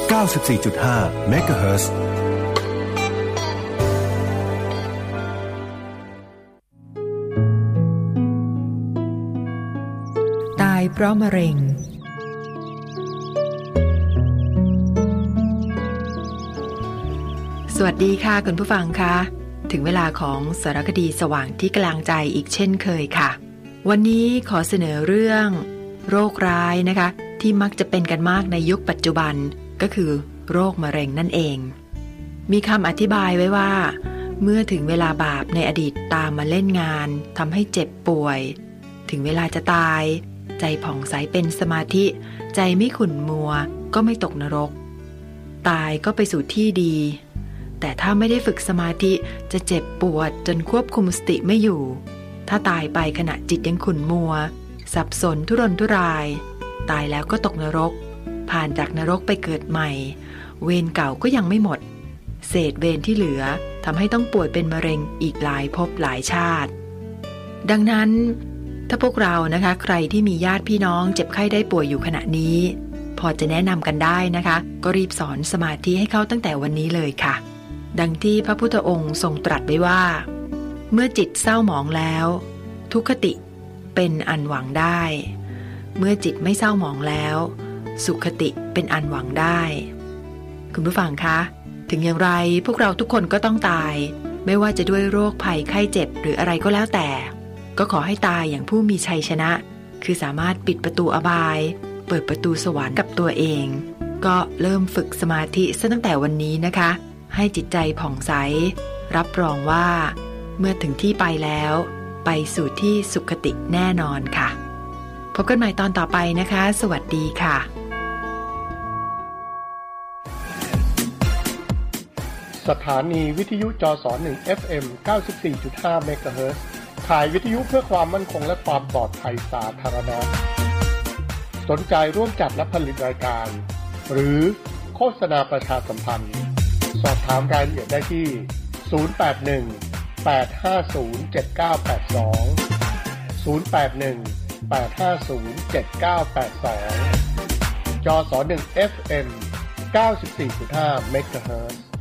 94.5 เมกะเฮิรตซ์ตายเพราะมะเร็งสวัสดีค่ะคุณผู้ฟังคะถึงเวลาของสารคดีสว่างที่กลางใจอีกเช่นเคยค่ะวันนี้ขอเสนอเรื่องโรคร้ายนะคะที่มักจะเป็นกันมากในยุคปัจจุบันก็คือโรคมะเร็งนั่นเองมีคำอธิบายไว้ว่าเมื่อถึงเวลาบาปในอดีตตามมาเล่นงานทำให้เจ็บป่วยถึงเวลาจะตายใจผ่องใสเป็นสมาธิใจไม่ขุ่นมัวก็ไม่ตกนรกตายก็ไปสู่ที่ดีแต่ถ้าไม่ได้ฝึกสมาธิจะเจ็บปวดจนควบคุมสติไม่อยู่ถ้าตายไปขณะจิตยังขุ่นมัวสับสนทุรนทุรายตายแล้วก็ตกนรกผ่านจากนรกไปเกิดใหม่เวรเก่าก็ยังไม่หมดเศษเวรที่เหลือทำให้ต้องป่วยเป็นมะเร็งอีกหลายภพหลายชาติดังนั้นถ้าพวกเรานะคะใครที่มีญาติพี่น้องเจ็บไข้ได้ป่วยอยู่ขณะนี้พอจะแนะนำกันได้นะคะก็รีบสอนสมาธิให้เขาตั้งแต่วันนี้เลยค่ะดังที่พระพุทธองค์ทรงตรัสไว้ว่าเมื่อจิตเศร้าหมองแล้วทุกขติเป็นอันหวังได้เมื่อจิตไม่เศร้าหมองแล้วสุขติเป็นอันหวังได้คุณผู้ฟังคะถึงอย่างไรพวกเราทุกคนก็ต้องตายไม่ว่าจะด้วยโรคภัยไข้เจ็บหรืออะไรก็แล้วแต่ก็ขอให้ตายอย่างผู้มีชัยชนะคือสามารถปิดประตูอบายเปิดประตูสวรรค์กับตัวเองก็เริ่มฝึกสมาธิซะตั้งแต่วันนี้นะคะให้จิตใจผ่องใสรับรองว่าเมื่อถึงที่ไปแล้วไปสู่ที่สุขติแน่นอนค่ะพบกันใหม่ตอนต่อไปนะคะสวัสดีค่ะสถานีวิทยุจส1 FM 94.5 เมกะเฮิรตซ์ถ่ายวิทยุเพื่อความมั่นคงและความปลอดภัยสาธารณะสนใจร่วมจัดและผลิตรายการหรือโฆษณาประชาสัมพันธ์สอบถามรายละเอียดได้ที่081 850 7982 081 850 7982 จส1 FM 94.5 เมกะเฮิรตซ์